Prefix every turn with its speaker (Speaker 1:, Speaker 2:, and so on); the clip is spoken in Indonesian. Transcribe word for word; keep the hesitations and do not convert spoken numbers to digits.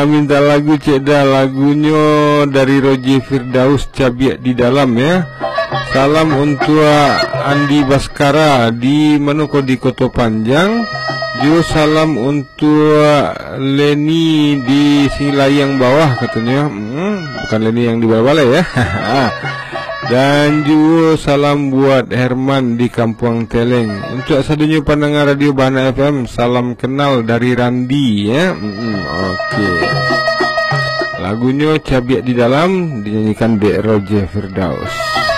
Speaker 1: minta lagu ceda, lagunya dari Roger Firdaus, Cabiak di Dalam ya. Salam untuk Andi Baskara di Manoko di Koto Panjang. Juga salam untuk Leni di Silayang Bawah katanya. hmm, Bukan Leni yang di bawah balai ya. Dan juga salam buat Herman di Kampung Teleng. Untuk sadunya pendengar Radio Bana F M, salam kenal dari Randi ya. hmm, Oke okay. Lagunya Cabiak di Dalam dinyanyikan Dek Roger Firdaus.